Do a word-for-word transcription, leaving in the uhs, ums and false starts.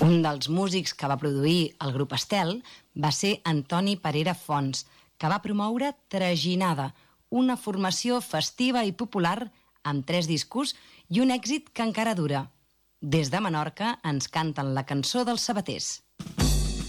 Un dels músics que va produir el grup Estel va ser Antoni Parera Fons, que va promoure Traginada, una formació festiva i popular amb tres discos i un èxit que encara dura. Des de Menorca ens canten la cançó dels sabaters.